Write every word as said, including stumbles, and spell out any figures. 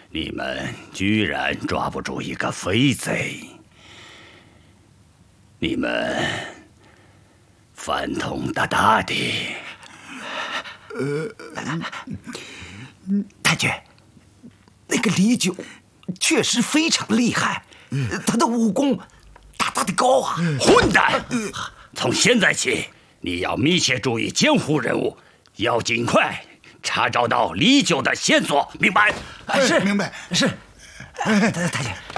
你们居然抓不住一个飞贼！你们反同大大的。 呃，太君，那个李九确实非常厉害，他的武功大大的高啊！ 混蛋！从现在起，你要密切注意监护人物，要尽快查找到李九的线索，明白？ 是， 明白。 是。太君，